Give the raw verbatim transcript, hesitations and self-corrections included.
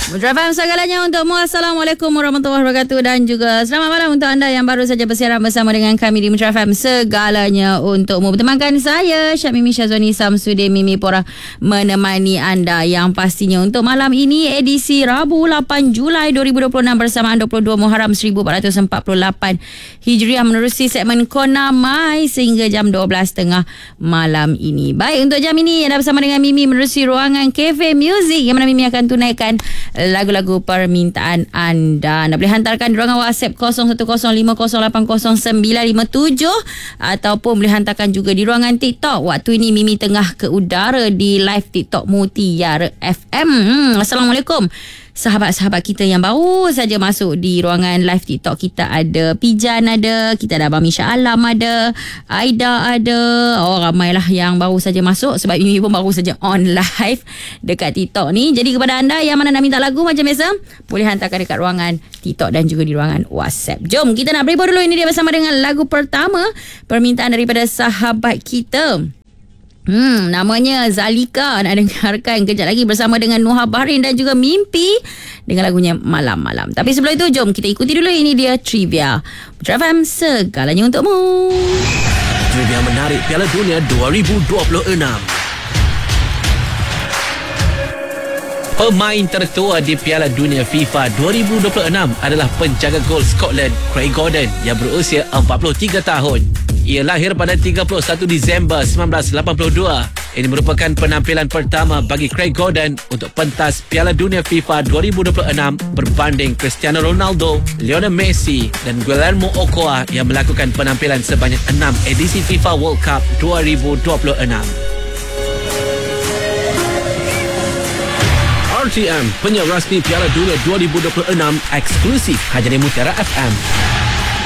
Mutiara F M segalanya untukmu. Assalamualaikum warahmatullahi wabarakatuh. Dan juga selamat malam untuk anda yang baru saja bersiaran bersama dengan kami di Mutiara F M segalanya untukmu. Bertemankan saya Syamimi Syazwani Samsudin Mimi Pora menemani anda yang pastinya untuk malam ini edisi Rabu lapan Julai dua ribu dua puluh enam bersamaan dua puluh dua Muharram seribu empat ratus empat puluh lapan Hijriah menerusi segmen Kona Mai sehingga jam dua belas tiga puluh malam ini. Baik, untuk jam ini anda bersama dengan Mimi menerusi ruangan Cafe Music yang mana Mimi akan tunaikan lagu-lagu permintaan anda. Anda boleh hantarkan di ruangan WhatsApp kosong satu kosong lima kosong lapan kosong sembilan lima tujuh ataupun boleh hantarkan juga di ruangan TikTok. Waktu ini Mimi tengah ke udara di live TikTok Mutiara F M. Hmm, Assalamualaikum sahabat-sahabat kita yang baru saja masuk di ruangan live TikTok kita. Ada Pijan ada, kita ada Abang Misha Alam ada, Aida ada. Oh, ramailah yang baru saja masuk sebab Mimi pun baru saja on live dekat TikTok ni. Jadi kepada anda yang mana nak minta lagu macam biasa, boleh hantarkan dekat ruangan TikTok dan juga di ruangan WhatsApp. Jom kita nak beribur dulu. Ini dia bersama dengan lagu pertama, permintaan daripada sahabat kita. Hmm, namanya Zalika. Nak dengarkan kejap lagi bersama dengan Nuha Bahrin dan juga Mimpi dengan lagunya Malam-Malam. Tapi sebelum itu, jom kita ikuti dulu. Ini dia Trivia Mutiara F M segalanya untukmu. Trivia menarik Piala Dunia dua ribu dua puluh enam. Pemain tertua di Piala Dunia FIFA dua ribu dua puluh enam adalah penjaga gol Scotland Craig Gordon yang berusia empat puluh tiga tahun. Ia lahir pada tiga puluh satu Disember seribu sembilan ratus lapan puluh dua. Ini merupakan penampilan pertama bagi Craig Gordon untuk pentas Piala Dunia FIFA dua ribu dua puluh enam berbanding Cristiano Ronaldo, Lionel Messi dan Guillermo Ochoa yang melakukan penampilan sebanyak enam edisi FIFA World Cup dua ribu dua puluh enam. R T M, penyiar rasmi Piala Dunia dua ribu dua puluh enam eksklusif hanya di Mutiara F M.